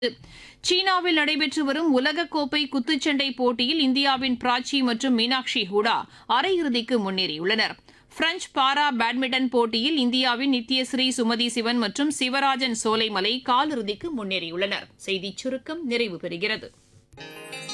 சீனாவில் நடைபெற்று வரும் உலகக்கோப்பை குத்துச்சண்டை போட்டியில் இந்தியாவின் பிராச்சி மற்றும் மீனாட்சி ஹூடா அரையிறுதிக்கு முன்னேறியுள்ளனர். பிரெஞ்ச் பாரா பேட்மிண்டன் போட்டியில் இந்தியாவின் நித்யஸ்ரீ, சுமதி சிவன் மற்றும் சிவராஜன் சோலைமலை காலிறுதிக்கு முன்னேறியுள்ளனர். செய்திச் சுருக்கம் நிறைவு பெறுகிறது.